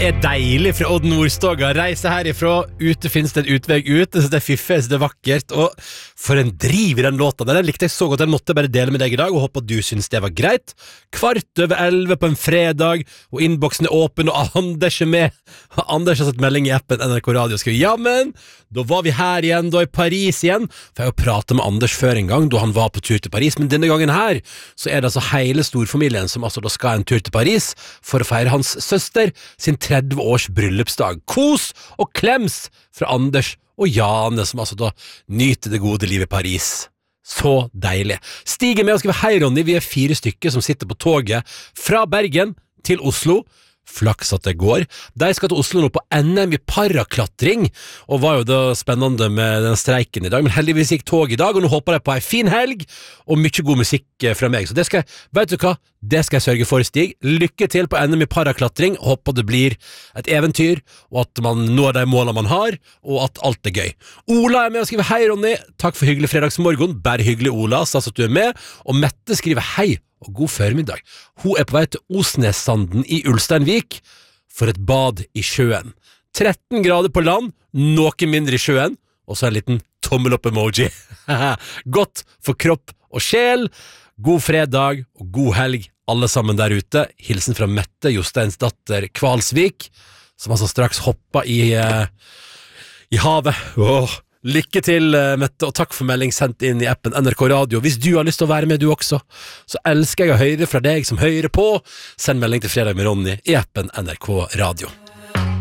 deilig fra Odd Nordstoga. Reise herifra, ute finnes det en utveg ut. Det er fiffig, det er vakkert. Og for en driv i den låta. Den likte jeg så godt, den måtte jeg bare dele med deg i dag, og håper at du synes det var greit. 11:15 på en fredag, og innboksen er åpen, og Anders er med. Anders har satt melding i appen NRK Radio og skriver, ja, men da var vi her igjen, da i Paris igjen. For jeg har pratet med Anders før en gang, da han var på tur til Paris, men denne gangen her, så er det altså hele storfamilien som altså da skal en tur til Paris for å feire hans søster sin 30 års bryllupsdag. Kos og klems fra Anders og Jane, som altså da nyter det gode livet i Paris. Så deilig. Stig er med og skriver, hei Ronny, vi er 4 stykker som sitter på toget fra Bergen til Oslo. Flaks at det går. De skal til Oslo nå på NM i paraklatring, og var jo da spennende med den streiken i dag, men heldigvis gikk tog i dag, og nå håper jeg på en fin helg, og mye god musikk fra meg. Så det skal, vet du hva? Det skal jeg sørge for, Stig. Lykke til på NM i paraklatring, håper det blir et eventyr, og at man når de målene man har, og at alt er gøy. Ola er med og skriver, hei Ronny, takk for hyggelig fredagsmorgen, bare hyggelig Ola, stas at du er med, og Mette skriver, hei, og god førmiddag. Hun er på vei til Osnessanden i Ulsteinvik for et bad i sjøen. 13 grader på land, noe mindre i sjøen, og så en liten tommel opp emoji. Godt for kropp og sjel. God fredag og god helg, alle sammen der ute. Hilsen fra Mette, Josteins datter Kvalsvik, som altså straks hopper i havet. Lykke til, Mette, og takk for melding sendt inn i appen NRK Radio. Hvis du har lyst til å være med du også, så elsker jeg å høre fra deg som hører på. Send melding til Fredag med Ronny i appen NRK Radio.